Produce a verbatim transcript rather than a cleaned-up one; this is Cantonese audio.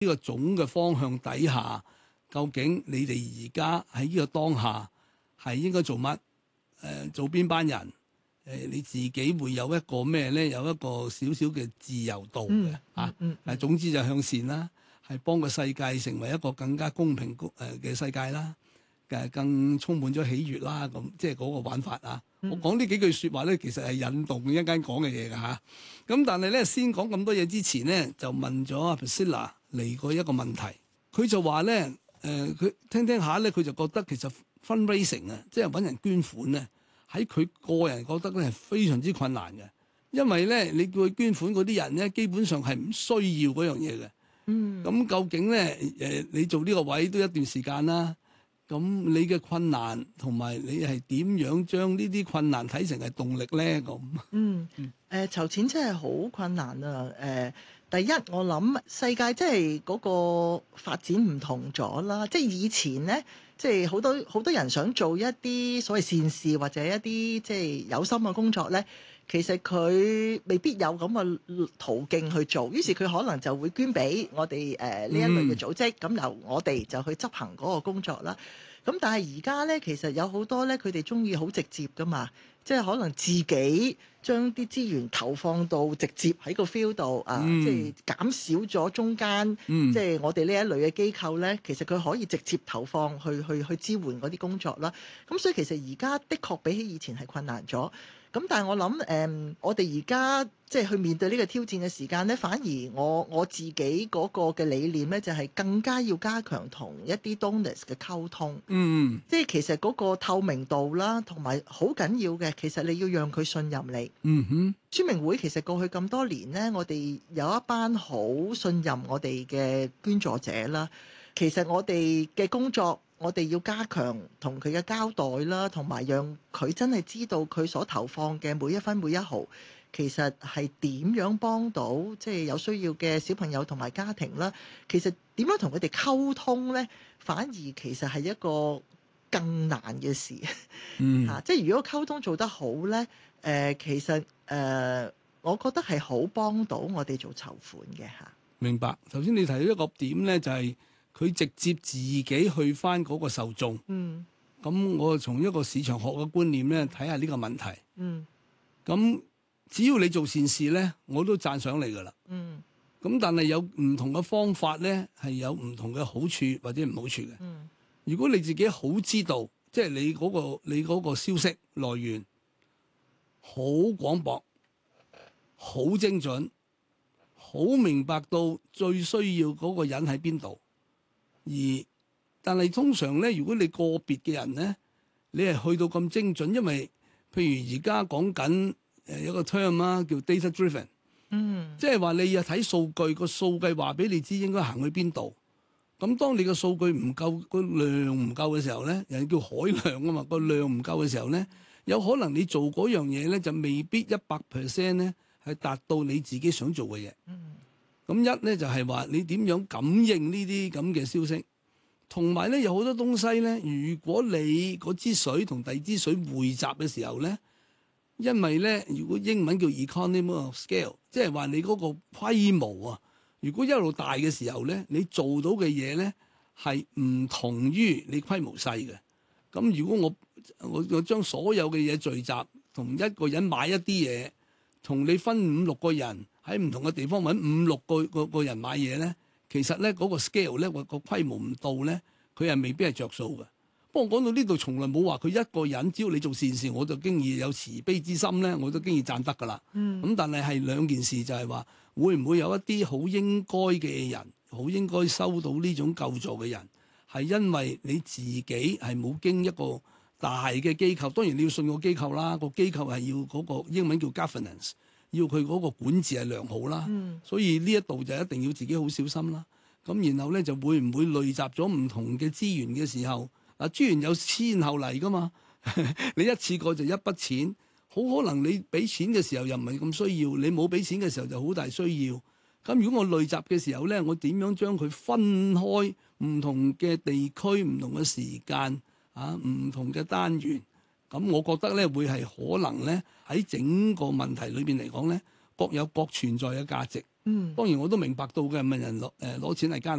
呢個總嘅方向底下，究竟你哋而家喺呢個當下係應該做乜？誒、呃，做邊班人？誒、呃，你自己會有一個咩咧？有一個少少嘅自由度嘅嚇。 嗯誒，總之就向善啦，係幫個世界成為一個更加公平公誒嘅世界啦，誒更充滿咗喜悅啦。咁即係嗰個玩法啊！ 嗯、 我講呢幾句説話咧，其實係引動一間講嘅嘢㗎嚇。咁但係咧，先講咁多嘢之前咧，就問咗阿 Priscilla 嚟過一個問題。佢就話咧，誒、呃、佢聽聽下咧，佢就覺得其實 fundraising 啊，即係揾人捐款咧，喺佢個人覺得咧係非常之困難嘅，因為咧你叫佢捐款嗰啲人咧，基本上係唔需要嗰樣嘢嘅。 嗯。 咁究竟咧誒、呃，你做呢個位都一段時間啦。咁你嘅困難同埋你係點樣將呢啲困難睇成係動力咧？咁嗯誒、呃、籌錢真係好困難啊！誒、呃、第一我諗世界即係嗰個發展唔同咗啦，即係以前咧，即係好多好多人想做一啲所謂善事或者一啲即係有心嘅工作咧，其實佢未必有咁嘅途徑去做，於是佢可能就會捐俾我哋誒呢一類嘅組織，咁、嗯、由我哋就去執行嗰個工作啦。咁但係而家咧，其實有好多咧，佢哋中意好直接噶嘛，即係可能自己將啲資源投放到直接喺個 field 度啊， 嗯、 即係減少咗中間， 嗯、 即係我哋呢一類嘅機構咧，其實佢可以直接投放去去去支援嗰啲工作啦。咁所以其實而家的確比起以前係困難咗。咁但係我諗誒、嗯，我哋而家即係去面對呢個挑戰嘅時間咧，反而我我自己嗰個嘅理念咧，就係、是、更加要加強同一啲 donors 嘅溝通。 嗯， 即係其實嗰個透明度啦，同埋好緊要嘅，其實你要讓佢信任你。 嗯哼， 宣明會其實過去咁多年咧，我哋有一班好信任我哋嘅捐助者啦。其實我哋嘅工作，我哋要加強同佢嘅交代啦，同埋讓佢真係知道佢所投放嘅每一分每一毫，其實係點樣幫到即係有需要嘅小朋友同埋家庭啦。其實點樣同佢哋溝通咧，反而其實係一個更難嘅事。 嗯， 嚇、啊，即係如果溝通做得好咧，誒、呃，其實誒、呃，我覺得係好幫到我哋做籌款嘅嚇。 明白。頭先你提到一個點咧，就係、是。佢直接自己去翻嗰個受眾， 嗯， 咁我從一個市場學嘅觀念咧睇下呢個問題， 嗯， 咁只要你做善事咧，我都讚賞你噶啦，嗯，咁但係有唔同嘅方法咧，係有唔同嘅好處或者唔好處嘅，嗯，如果你自己好知道，即係你嗰個你嗰個消息來源好廣博、好精準、好明白到最需要嗰個人喺邊度。而但係通常咧，如果你個別嘅人咧，你係去到咁精準，因為譬如而家講緊誒一個 term 啦，叫 data driven，嗯，即係話你要睇數據，個數據話俾你知應該行去邊度。咁當你個數據唔夠，個量唔夠嘅時候咧，人叫海量啊嘛，個量唔夠嘅時候咧，有可能你做嗰樣嘢咧就未必一百 percent 咧係達到你自己想做嘅嘢。嗯。咁一咧就係話你點樣感應呢啲咁嘅消息，同埋咧有好多東西咧。如果你嗰支水同第二支水匯集嘅時候咧，因為咧如果英文叫 economy of scale，即係話你嗰個規模啊，如果一路大嘅時候咧，你做到嘅嘢咧係唔同於你規模細嘅。咁如果我我我將所有嘅嘢聚集，同一個人買一啲嘢，同你分五六個人。喺唔同嘅地方揾五六個個個人買嘢咧，其實咧嗰個 scale 咧個個規模唔到咧，佢係未必係着數嘅。不過講到呢度，從來冇話佢一個人，只要你做善事，我就經已有慈悲之心咧，我都經已讚得噶啦。嗯，咁但係係兩件事，就係話會唔會有一啲好應該嘅人，好應該收到呢種救助嘅人，係因為你自己係冇經一個大嘅機構，當然你要信個機構啦，個機構係要嗰個英文叫 governance。要佢嗰個管治係良好啦，嗯、所以呢一度就一定要自己好小心啦。咁然後咧就會唔會累集咗唔同嘅資源嘅時候，嗱資源有先後嚟噶嘛？你一次過就一筆錢，好可能你俾錢嘅時候又唔係咁需要，你冇俾錢嘅時候就好大需要。咁如果我累集嘅時候咧，我點樣將佢分開唔同嘅地區、唔同嘅時間啊、唔同嘅單元？咁我覺得咧會係可能咧喺整個問題裏邊嚟講咧，各有各存在嘅價值。 嗯。 當然我都明白到嘅，問人攞誒攞錢係艱難。